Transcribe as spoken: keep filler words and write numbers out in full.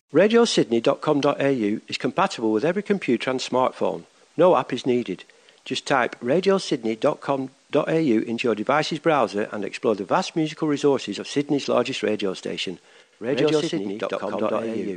radio sydney dot com dot a u is compatible with every computer and smartphone. No app is needed. Just type radio sydney dot com dot a u into your device's browser and explore the vast musical resources of Sydney's largest radio station, radio sydney dot com dot a u.